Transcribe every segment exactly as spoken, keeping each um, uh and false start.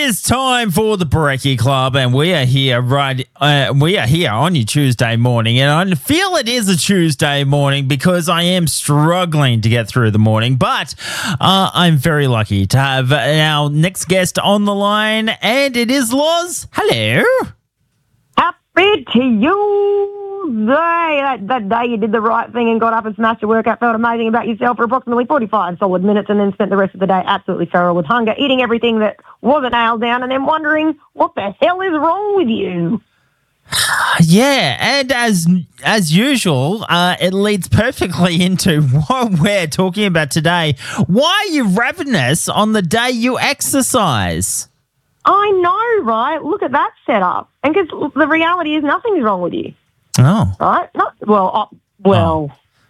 is time for the Brekkie Club, and we are here right. Uh, we are here on your Tuesday morning, and I feel it is a Tuesday morning because I am struggling to get through the morning. But uh, I'm very lucky to have our next guest on the line, and it is Loz. Hello. Happy to you. That, that day you did the right thing and got up and smashed your workout, felt amazing about yourself for approximately forty-five solid minutes, and then spent the rest of the day absolutely feral with hunger, eating everything that wasn't nailed down, and then wondering what the hell is wrong with you. Yeah, and as as usual, uh, it leads perfectly into what we're talking about today. Why are you ravenous on the day you exercise? I know, right? Look at that setup. And because the reality is nothing's wrong with you. Oh. Right? Not, well, uh, well.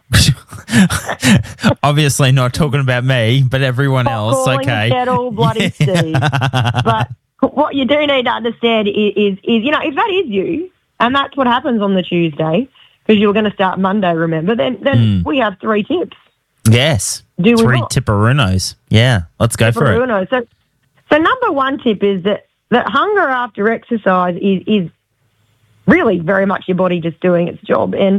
Oh. Obviously not talking about me, but everyone else. Calling Okay. The kettle, bloody Steve. But what you do need to understand is, is, is, you know, if that is you, and that's what happens on the Tuesday, because you were going to start Monday, remember, then then mm. we have three tips. Yes. Do three we not? tipperunos. Yeah. Let's go for it. So, so number one tip is that, that hunger after exercise is, is really very much your body just doing its job. And,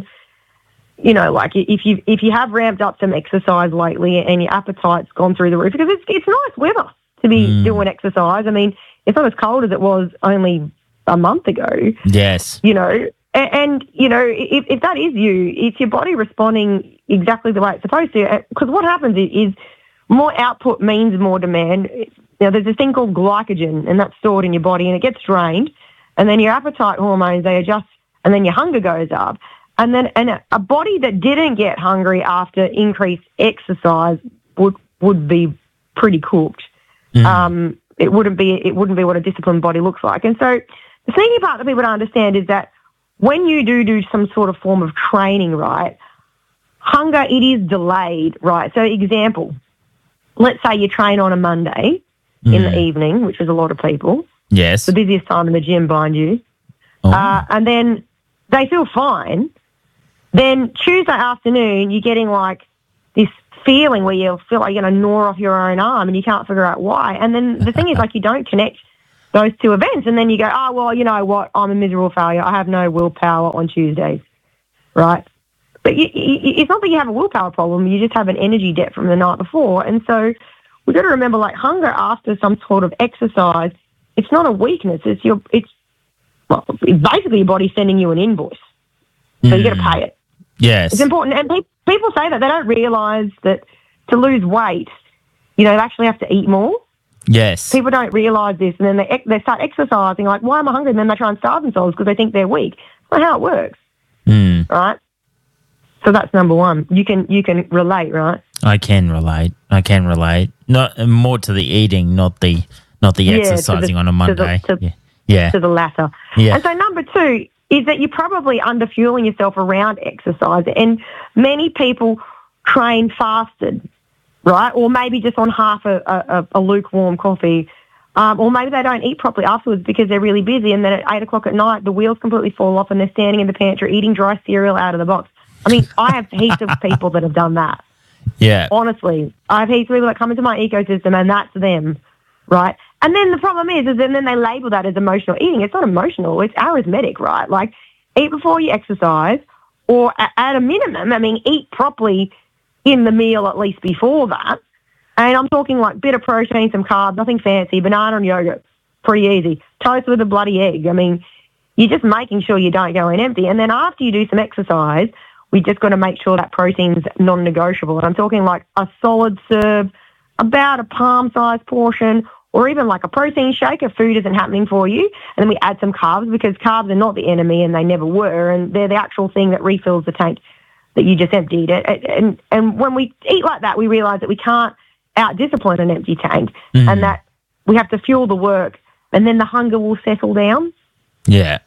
you know, like if you if you have ramped up some exercise lately and your appetite's gone through the roof, because it's it's nice weather to be mm. doing exercise. I mean, it's not as cold as it was only a month ago. Yes. You know, and, and you know, if, if that is you, it's your body responding exactly the way it's supposed to. Because what happens is, is more output means more demand. Now, there's this thing called glycogen, and that's stored in your body, and it gets drained. And then your appetite hormones, they adjust, and then your hunger goes up. And then and a body that didn't get hungry after increased exercise would would be pretty cooked. Mm. Um, it wouldn't be it wouldn't be what a disciplined body looks like. And so the sneaky part that people don't understand is that when you do do some sort of form of training, right, hunger, it is delayed, right? So example, let's say you train on a Monday mm. in the evening, which is a lot of people. Yes. The busiest time in the gym, mind you. Oh. Uh, and then they feel fine. Then Tuesday afternoon, you're getting like this feeling where you feel like you're going to gnaw off your own arm and you can't figure out why. And then the thing is, like, you don't connect those two events. And then you go, oh, well, you know what? I'm a miserable failure. I have no willpower on Tuesdays, right? But you, you, it's not that you have a willpower problem. You just have an energy debt from the night before. And so we've got to remember, like, hunger after some sort of exercise, it's not a weakness. It's your, it's, well, it's basically your body sending you an invoice. So mm. you got to pay it. Yes. It's important. And pe- people say that. They don't realise that to lose weight, you know, they actually have to eat more. Yes. People don't realise this. And then they they start exercising, like, why am I hungry? And then they try and starve themselves because they think they're weak. That's not how it works. Mm. Right? So that's number one. You can you can relate, right? I can relate. I can relate. Not more to the eating, not the... Not the yeah, exercising the, on a Monday. To the, to, yeah. yeah. To the latter. Yeah. And so number two is that you're probably underfueling yourself around exercise. And many people train fasted, right? Or maybe just on half a, a, a lukewarm coffee. Um, or maybe they don't eat properly afterwards because they're really busy. And then at eight o'clock at night, the wheels completely fall off and they're standing in the pantry eating dry cereal out of the box. I mean, I have heaps of people that have done that. Yeah. Honestly. I have heaps of people that come into my ecosystem and that's them, right? And then the problem is, is then they label that as emotional eating. It's not emotional. It's arithmetic, right? Like, eat before you exercise, or at a minimum, I mean, eat properly in the meal at least before that. And I'm talking like bit of protein, some carbs, nothing fancy, banana and yogurt, pretty easy. Toast with a bloody egg. I mean, you're just making sure you don't go in empty. And then after you do some exercise, we just got to make sure that protein's non-negotiable. And I'm talking like a solid serve, about a palm-sized portion, or even like a protein shake if food isn't happening for you. And then we add some carbs because carbs are not the enemy and they never were. And they're the actual thing that refills the tank that you just emptied. And, and, and when we eat like that, we realise that we can't out-discipline an empty tank mm. and that we have to fuel the work and then the hunger will settle down. Yeah.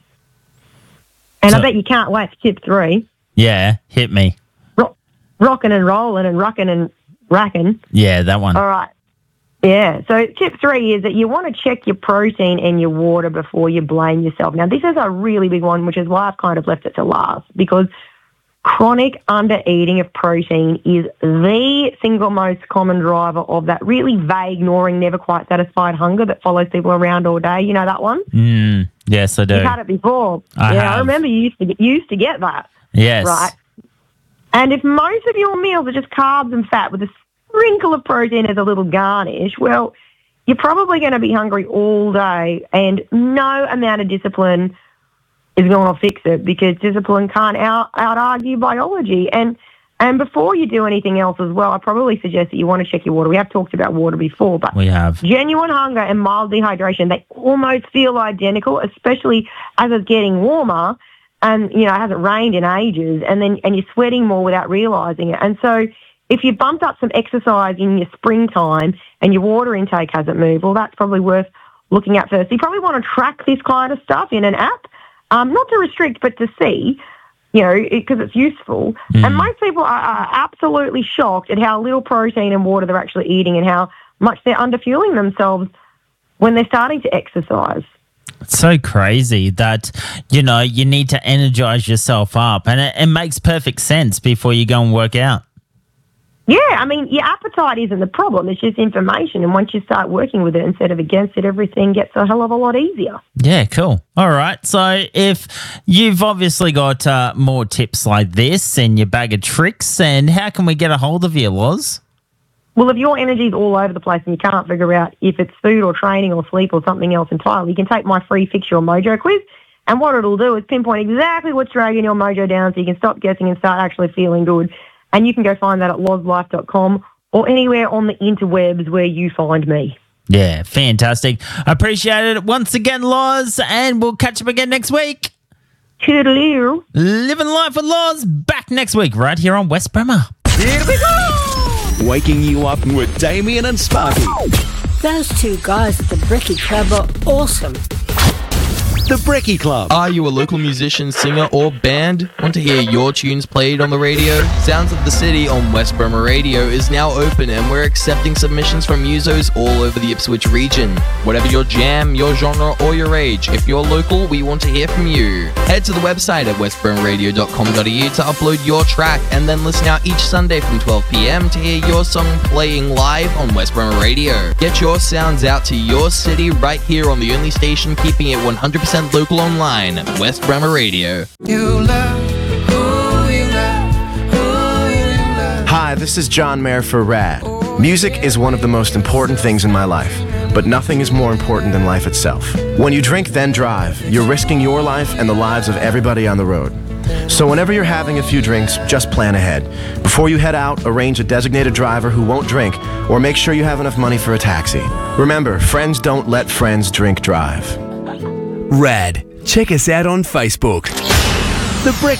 And so, I bet you can't wait for tip three. Yeah, hit me. Rock, rocking and rolling and rucking and racking. Yeah, that one. All right. Yeah, so tip three is that you want to check your protein and your water before you blame yourself. Now, this is a really big one, which is why I've kind of left it to last, because chronic under-eating of protein is the single most common driver of that really vague, gnawing, never quite satisfied hunger that follows people around all day. You know that one? Mm, yes, I do. You've had it before. I yeah, have. I remember you used to get, you used to get that. Yes. Right. And if most of your meals are just carbs and fat with a sprinkle of protein as a little garnish, well, you're probably going to be hungry all day, and no amount of discipline is going to fix it, because discipline can't out, out-argue biology. And and before you do anything else as well, I probably suggest that you want to check your water. We have talked about water before, but We have. genuine hunger and mild dehydration, they almost feel identical, especially as it's getting warmer and, you know, it hasn't rained in ages, and then and you're sweating more without realising it. And so if you bumped up some exercise in your springtime and your water intake hasn't moved, well, that's probably worth looking at first. You probably want to track this kind of stuff in an app. Um, not to restrict, but to see, you know, because it, it's useful. Mm. And most people are, are absolutely shocked at how little protein and water they're actually eating and how much they're underfueling themselves when they're starting to exercise. It's so crazy that, you know, you need to energize yourself up, and it, it makes perfect sense before you go and work out. Yeah, I mean, your appetite isn't the problem. It's just information. And once you start working with it instead of against it, everything gets a hell of a lot easier. Yeah, cool. All right. So if you've obviously got uh, more tips like this in your bag of tricks, and how can we get a hold of you, Loz? Well, if your energy's all over the place and you can't figure out if it's food or training or sleep or something else entirely, you can take my free Fix Your Mojo quiz. And what it'll do is pinpoint exactly what's dragging your mojo down so you can stop guessing and start actually feeling good. And you can go find that at loz life dot com or anywhere on the interwebs where you find me. Yeah, fantastic. Appreciate it once again, Loz, and we'll catch up again next week. Toodaloo. Living Life with Loz, back next week right here on West Bremer. Here we go! Waking you up with Damien and Sparky. Those two guys at the Brekkie Club are awesome. The Brekkie Club. Are you a local musician, singer, or band? Want to hear your tunes played on the radio? Sounds of the City on West Bremer Radio is now open, and we're accepting submissions from musos all over the Ipswich region. Whatever your jam, your genre, or your age, if you're local, we want to hear from you. Head to the website at west bremer radio dot com dot a u to upload your track, and then listen out each Sunday from twelve p.m. to hear your song playing live on West Bremer Radio. Get your sounds out to your city right here on the only station keeping it one hundred percent local online, West Bremer Radio. You love who you love, who you love. Hi, this is John Mayer for Rad. Music is one of the most important things in my life, but nothing is more important than life itself. When you drink, then drive, you're risking your life and the lives of everybody on the road. So whenever you're having a few drinks, just plan ahead. Before you head out, arrange a designated driver who won't drink, or make sure you have enough money for a taxi. Remember, friends don't let friends drink drive. Rad. Check us out on Facebook. The Brekkie